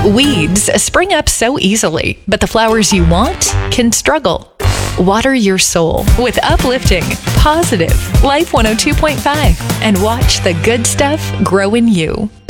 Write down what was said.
Weeds spring up so easily, but the flowers you want can struggle. Water your soul with uplifting, positive Life 102.5 and watch the good stuff grow in you.